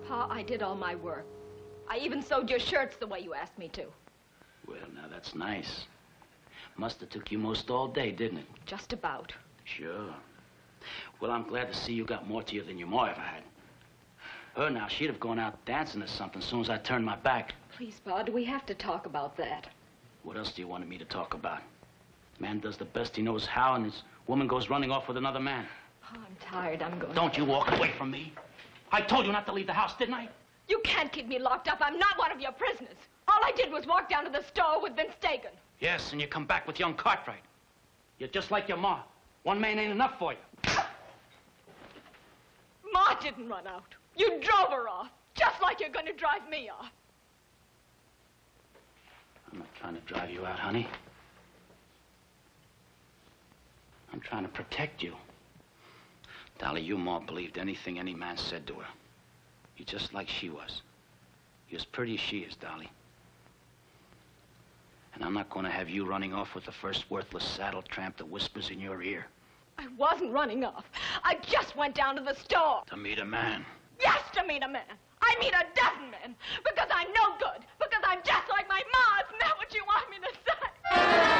Pa, I did all my work. I even sewed your shirts the way you asked me to. Well, now that's nice. Must have took you most all day, didn't it? Just about. Sure. Well, I'm glad to see you got more to you than your ma ever had. Her now, she'd have gone out dancing or something as soon as I turned my back. Please, Pa, do we have to talk about that? What else do you want me to talk about? Man does the best he knows how, and his woman goes running off with another man. Oh, I'm tired. I'm going. Don't you walk away from me. I told you not to leave the house, didn't I? You can't keep me locked up. I'm not one of your prisoners. All I did was walk down to the store with Vince Dagan. Yes, and you come back with young Cartwright. You're just like your ma. One man ain't enough for you. Ma didn't run out. You drove her off, just like you're going to drive me off. I'm not trying to drive you out, honey. I'm trying to protect you. Dolly, your ma believed anything any man said to her. You're just like she was. You're as pretty as she is, Dolly. And I'm not going to have you running off with the first worthless saddle tramp that whispers in your ear. I wasn't running off. I just went down to the store. To meet a man. Yes, to meet a man. I meet a dozen men. Because I'm no good. Because I'm just like my ma. Isn't that what you want me to say?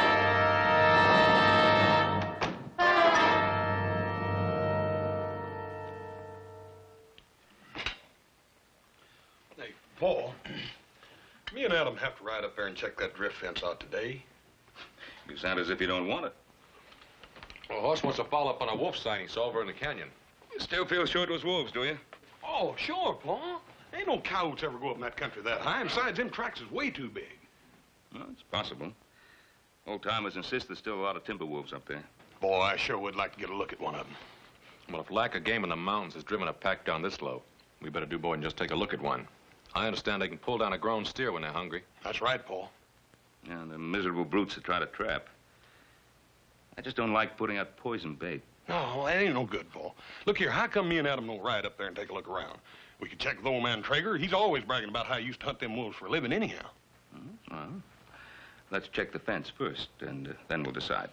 Hey, Paul, me and Adam have to ride up there and check that drift fence out today. You sound as if you don't want it. Well, Hoss wants to follow up on a wolf sighting he saw over in the canyon. You still feel sure it was wolves, do you? Oh, sure, Paul. Ain't no coyotes ever go up in that country that high, and besides, them tracks is way too big. Well, it's possible. Old-timers insist there's still a lot of timber wolves up there. Boy, I sure would like to get a look at one of them. Well, if lack of game in the mountains has driven a pack down this low, we better do more than just take a look at one. I understand they can pull down a grown steer when they're hungry. That's right, Paul. Yeah, the miserable brutes that try to trap. I just don't like putting out poison bait. No, that ain't no good, Paul. Look here, how come me and Adam don't ride up there and take a look around? We could check with old man Traeger. He's always bragging about how he used to hunt them wolves for a living anyhow. Well, let's check the fence first, and then we'll decide.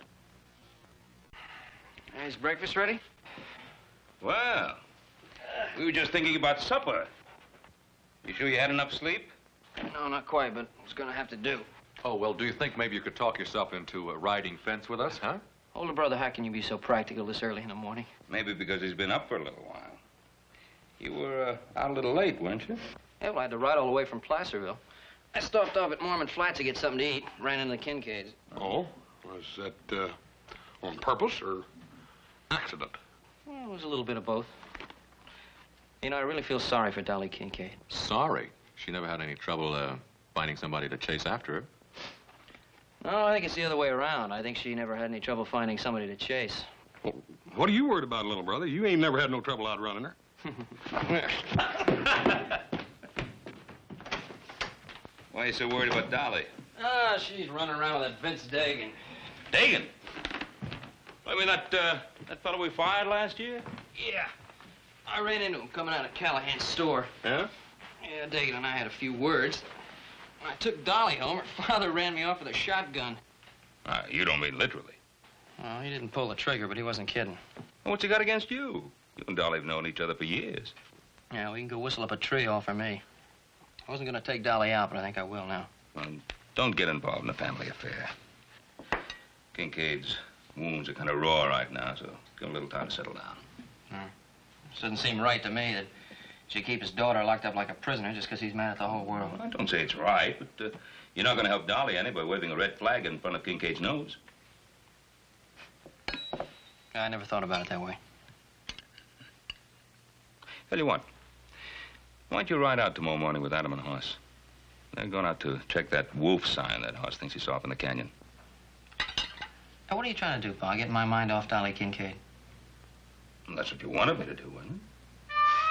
Is breakfast ready? Well, we were just thinking about supper. You sure you had enough sleep? No, not quite, but it's gonna have to do. Oh, well, do you think maybe you could talk yourself into riding fence with us, huh? Older brother, how can you be so practical this early in the morning? Maybe because he's been up for a little while. You were out a little late, weren't you? Yeah, well, I had to ride all the way from Placerville. I stopped off at Mormon Flats to get something to eat, ran into the Kincaids. Oh? Was that, on purpose or accident? Well, it was a little bit of both. You know, I really feel sorry for Dolly Kincaid. Sorry. She never had any trouble finding somebody to chase after her. No, I think it's the other way around. I think she never had any trouble finding somebody to chase. Well, what are you worried about, little brother? You ain't never had no trouble outrunning her. Why are you so worried about Dolly? Ah, she's running around with that Vince Dagan. Dagan? I mean, that fellow we fired last year? Yeah. I ran into him coming out of Callahan's store. Yeah? Yeah, Dagan and I had a few words. When I took Dolly home, her father ran me off with a shotgun. You don't mean literally. Well, he didn't pull the trigger, but he wasn't kidding. Well, what's he got against you? You and Dolly have known each other for years. Yeah, we can go whistle up a tree all for me. I wasn't going to take Dolly out, but I think I will now. Well, don't get involved in a family affair. Kincaid's wounds are kind of raw right now, so give him a little time to settle down. It doesn't seem right to me that she keep his daughter locked up like a prisoner just because he's mad at the whole world. Well, I don't say it's right, but you're not going to help Dolly any by waving a red flag in front of Kincaid's nose. I never thought about it that way. Tell you what, why don't you ride out tomorrow morning with Adam and Hoss? They're going out to check that wolf sign that Hoss thinks he saw up in the canyon. Now, what are you trying to do, Pa? Getting my mind off Dolly Kincaid? Well, that's what you wanted me to do, wasn't it?